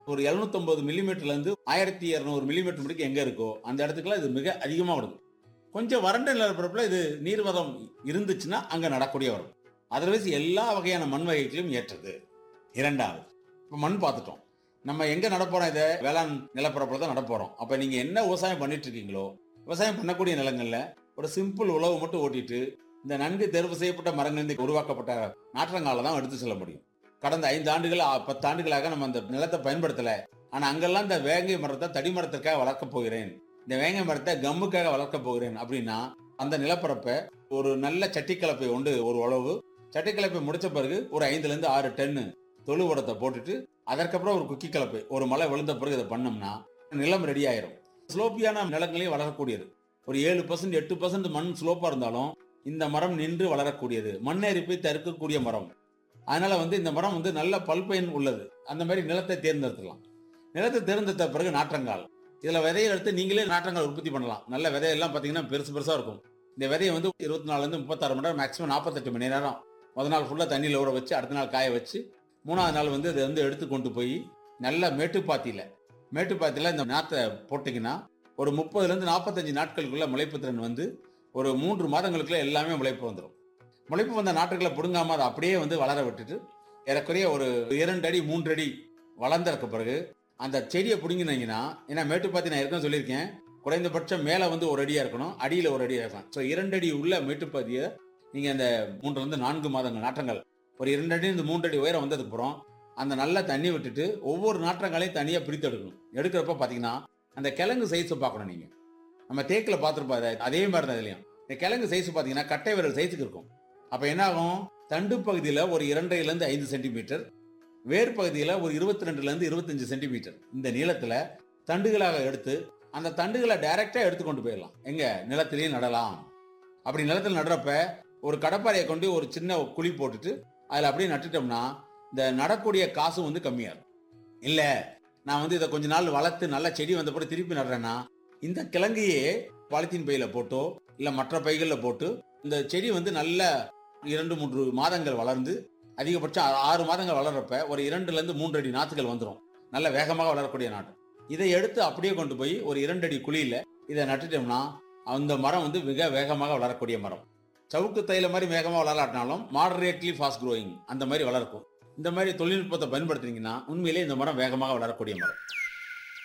ஒரு 750 மில்லிமீட்டர்ல இருந்து 1200 மில்லிமீட்டர் முடிக்கு எங்க இருக்கோ அந்த இடத்துக்குலாம் இது மிக அதிகமா வரும். கொஞ்சம் வறண்ட நிலப்பரப்புல இது நீர்வதம் இருந்துச்சுன்னா அங்க நடக்கூடிய வரும். அதர்வைஸ் எல்லா வகையான மண் வகைகளிலும் ஏற்றது. இரண்டாவது, இப்ப மண் பார்த்துட்டோம். நம்ம எங்க நடப்போறோம், இத வேளாண் நிலப்பரப்புல தான் நடப்போறோம். அப்ப நீங்க என்ன விவசாயம் பண்ணிட்டு இருக்கீங்களோ, விவசாயம் பண்ணக்கூடிய நிலங்கள்ல ஒரு சிம்பிள் உழவு மட்டும் ஓட்டிட்டு, இந்த நன்கு தேர்வு செய்யப்பட்ட மரங்களிலிருந்து உருவாக்கப்பட்ட நாற்றங்கால தான் எடுத்து செல்ல முடியும். கடந்த 5 ஆண்டுகள் 10 ஆண்டுகளாக நம்ம அந்த நிலத்தை பயன்படுத்தல. ஆனா அங்கெல்லாம் இந்த வேங்கை மரத்தை தடி மரத்திற்காக வளர்க்கப் போகிறேன். இந்த வேங்கை மரத்தை கம்முக்காக வளர்க்கப் போகிறேன் அப்படின்னா, அந்த நிலப்பரப்பை ஒரு நல்ல சட்டி கலப்பை கொண்டு ஒரு உழவு, சட்டி கலப்பை முடிச்ச பிறகு ஒரு 5ல இருந்து 6 டன்னு தொழு உரத்தை போட்டுட்டு, அதற்கப்புறம் ஒரு குக்கி கலப்பை, ஒரு மழை விழுந்த பிறகு இதை பண்ணோம்னா நிலம் ரெடி ஆயிரும். ஸ்லோப்பியான நிலங்களையும் வளரக்கூடியது. ஒரு 7% 8% மண் ஸ்லோப்பா இருந்தாலும் இந்த மரம் நின்று வளரக்கூடியது. மண் அரிப்பை தடுக்கக்கூடிய மரம். அதனால இந்த மரம் நல்ல பல்பயன் உள்ளது. அந்த மாதிரி நிலத்தை தேர்ந்தெடுத்துக்கலாம். நிலத்தை தேர்ந்தெடுத்த பிறகு நாற்றங்கால். இதுல விதையை எடுத்து நீங்களே நாற்றங்கால் உற்பத்தி பண்ணலாம். நல்ல விதையெல்லாம் பாத்தீங்கன்னா பெருசு பெருசா இருக்கும். இந்த விதையை 24ல இருந்து 36 மணி நேரம், மேக்ஸிமம் 48 மணி நேரம் முதல் நாள் ஃபுல்லா தண்ணியில ஊற வச்சு அடுத்த நாள் காய வச்சு 3வது நாள் இதை எடுத்து கொண்டு போய் நல்ல மேட்டுப்பாத்தியில இந்த நாத்தை போட்டீங்கன்னா ஒரு 30ல இருந்து 45 நாட்களுக்குள்ள முளைப்பு திறன் ஒரு 3 மாதங்களுக்குள்ள எல்லாமே முளைப்பு வந்துடும். முளைப்பு வந்த நாற்றுகளை பிடுங்காம அதை அப்படியே வளர விட்டுட்டு ஏறக்குறைய ஒரு 2 அடி 3 அடி வளர்ந்ததுக்கு பிறகு அந்த செடியை பிடுங்கினீங்கன்னா, ஏன்னா மேட்டுப்பாத்தி நான் ஏற்கனவே சொல்லியிருக்கேன், குறைந்தபட்சம் மேல 1 அடியா இருக்கணும், அடியில 1 அடியா இருக்கணும். ஸோ 2 அடி உள்ள மேட்டுப்பாத்தியை நீங்க அந்த 3ல இருந்து 4 மாதங்கள் நாற்றங்கள் ஒரு 2 அடி இருந்து 3 அடி உயரம் வந்ததுக்கு அப்புறம் அந்த நல்லா தண்ணி விட்டுட்டு ஒவ்வொரு நாற்றங்களையும் தனியா பிரித்து எடுக்கணும். எடுக்கிறப்ப பாத்தீங்கன்னா அந்த கிழங்கு சைஸ் பார்க்கணும். நீங்க நம்ம தேக்கில பார்த்துருப்போம், அதே மாதிரி தான் இதுலயும் இந்த கிழங்கு சைஸ் பாத்தீங்கன்னா கட்டை விரல் சைஸுக்கு இருக்கும். அப்ப என்ன ஆகும், தண்டு பகுதியில ஒரு 2.5ல இருந்து 5 சென்டிமீட்டர், வேர் பகுதியில ஒரு 22ல இருந்து 25 சென்டிமீட்டர் இந்த நீளத்துல தண்டுகளாக எடுத்து அந்த தண்டுகளை டைரக்டா எடுத்து கொண்டு போயிடலாம். எங்க நிலத்திலேயே நடலாம். அப்படி நிலத்தில் நடுறப்ப ஒரு கடப்பாறையை கொண்டு ஒரு சின்ன குழி போட்டுட்டு அதுல அப்படியே நட்டுட்டோம்னா இந்த நடக்கூடிய காசு கம்மியா இருக்கும். இல்ல நான் இதை கொஞ்ச நாள் வளர்த்து நல்ல செடி வந்த பிறகு திருப்பி நடுறேன்னா இந்த கிழங்கையே பாலித்தீன் பையில போட்டோ இல்ல மற்ற பைகள்ல போட்டு இந்த செடி நல்ல 2-3 மாதங்கள் வளர்ந்து அதிகபட்சம் 6 மாதங்கள் வளர்றப்ப ஒரு 2ல இருந்து 3 அடி நாத்துகள் வந்துடும். நல்ல வேகமாக வளரக்கூடிய நாட்டு. இதை எடுத்து அப்படியே கொண்டு போய் ஒரு 2 அடி குழியில இதை நட்டுட்டோம்னா அந்த மரம் மிக வேகமாக வளரக்கூடிய மரம். சவுக்கு தைல மாதிரி வேகமா வளராட்டினாலும் மாடரேட்லி ஃபாஸ்ட் க்ரோயிங் அந்த மாதிரி வளர்க்கும். இந்த மாதிரி தொழில்நுட்பத்தை பயன்படுத்துனீங்கன்னா உண்மையிலே இந்த மரம் வேகமாக வளரக்கூடிய மரம்.